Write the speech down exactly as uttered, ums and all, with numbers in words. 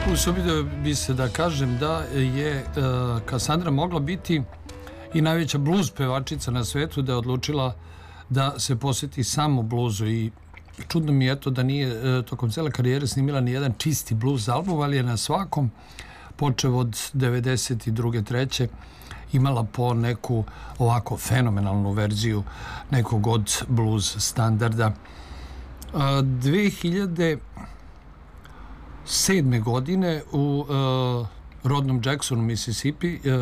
Usudio bi se da kažem da je Kasandra mogla biti i najveća bluz pevačica na svetu, da je odlučila da se posveti samo bluzu. I čudno mi je to da nije tokom cele karijere snimila ni jedan čisti bluz album, ali je na svakom, počev od devedeset druge treće imala po neku ovako fenomenalnu verziju nekog od bluz standarda. dve hiljade sedme godine u rodnom Jacksonu, Mississippi,